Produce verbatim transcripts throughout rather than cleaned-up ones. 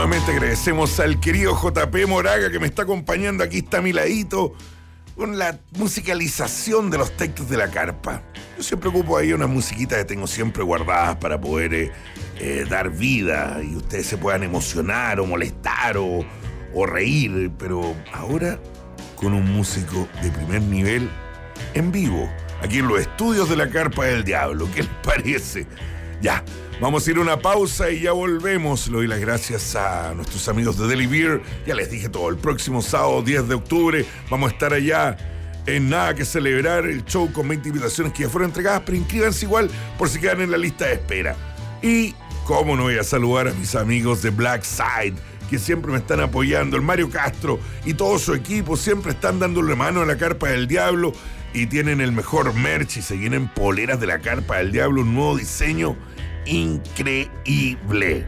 Nuevamente agradecemos al querido J P Moraga que me está acompañando. Aquí está a mi ladito con la musicalización de los textos de la carpa. Yo siempre ocupo ahí una musiquita que tengo siempre guardadas para poder eh, eh, dar vida y ustedes se puedan emocionar o molestar o, o reír, pero ahora con un músico de primer nivel en vivo, aquí en los estudios de la Carpa del Diablo. ¿Qué les parece? Ya, vamos a ir a una pausa y ya volvemos. Le doy las gracias a nuestros amigos de Deli Beer. Ya les dije todo, el próximo sábado diez de octubre vamos a estar allá en Nada que Celebrar, el show con veinte invitaciones que ya fueron entregadas, pero inscríbanse igual por si quedan en la lista de espera. Y cómo no voy a saludar a mis amigos de Black Side, que siempre me están apoyando, el Mario Castro y todo su equipo, siempre están dándole mano a la Carpa del Diablo y tienen el mejor merch y se vienen poleras de la Carpa del Diablo, un nuevo diseño increíble.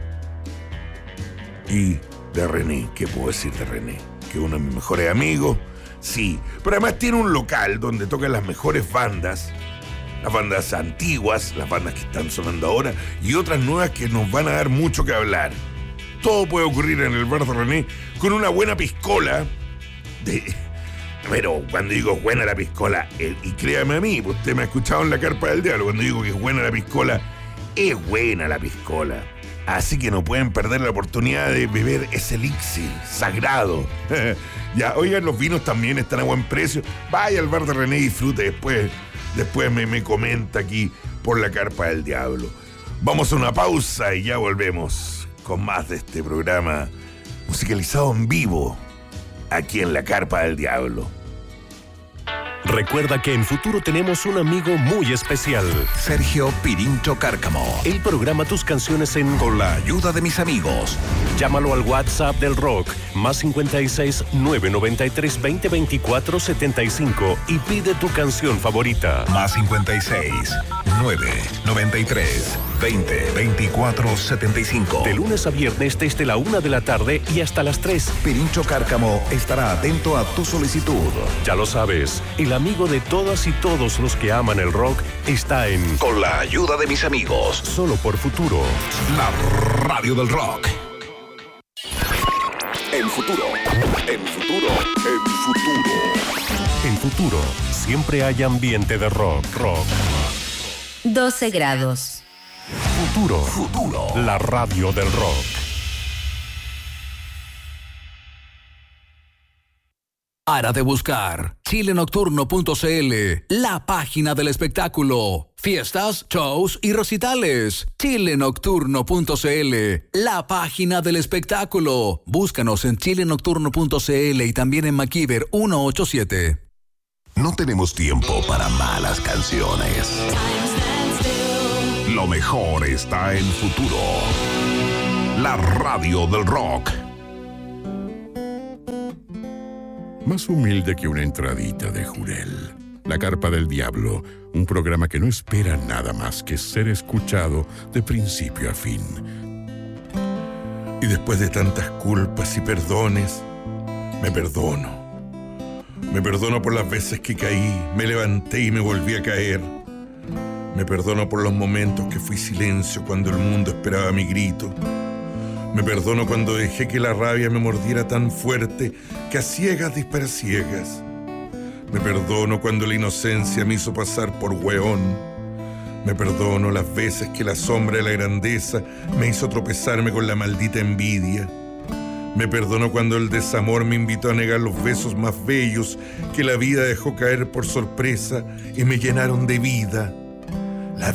Y de René, ¿qué puedo decir de René? Que uno de mis mejores amigos, sí, pero además tiene un local donde tocan las mejores bandas, las bandas antiguas, las bandas que están sonando ahora y otras nuevas que nos van a dar mucho que hablar. Todo puede ocurrir en el bar de René con una buena piscola de... Pero cuando digo buena la piscola, eh, y créame a mí, usted me ha escuchado en la Carpa del Diablo, cuando digo que es buena la piscola, es buena la piscola. Así que no pueden perder la oportunidad de beber ese elixir sagrado. Ya, oigan, los vinos también están a buen precio. Vaya al bar de René y disfrute después. Después me, me comenta aquí por la Carpa del Diablo. Vamos a una pausa y ya volvemos con más de este programa musicalizado en vivo aquí en la Carpa del Diablo. Recuerda que en Futuro tenemos un amigo muy especial. Sergio Pirincho Cárcamo. Él programa tus canciones en Con la ayuda de mis amigos. Llámalo al WhatsApp del rock, más cincuenta y seis, nueve noventa y tres, veinte, veinticuatro, setenta y cinco y pide tu canción favorita. Más cincuenta y seis, nueve noventa y tres, veinte, veinticuatro, setenta y cinco. De lunes a viernes desde la una de la tarde y hasta las tres. Pirincho Cárcamo estará atento a tu solicitud. Ya lo sabes, el amigo de todas y todos los que aman el rock está en Con la ayuda de mis amigos. Solo por Futuro. La radio del rock. En Futuro, en Futuro, en Futuro. En Futuro, siempre hay ambiente de rock, rock. doce grados. Futuro, Futuro. la radio del rock. Para de buscar chile nocturno punto c l, la página del espectáculo. Fiestas, shows y recitales. chile nocturno punto c l, la página del espectáculo. Búscanos en chile nocturno punto c l y también en MacIver ciento ochenta y siete. No tenemos tiempo para malas canciones. Lo mejor está en Futuro. La radio del rock. Más humilde que una entradita de jurel. La Carpa del Diablo, un programa que no espera nada más que ser escuchado de principio a fin. Y después de tantas culpas y perdones, me perdono. Me perdono por las veces que caí, me levanté y me volví a caer. Me perdono por los momentos que fui silencio cuando el mundo esperaba mi grito. Me perdono cuando dejé que la rabia me mordiera tan fuerte que a ciegas dispara ciegas. Me perdono cuando la inocencia me hizo pasar por hueón. Me perdono las veces que la sombra de la grandeza me hizo tropezarme con la maldita envidia. Me perdono cuando el desamor me invitó a negar los besos más bellos que la vida dejó caer por sorpresa y me llenaron de vida.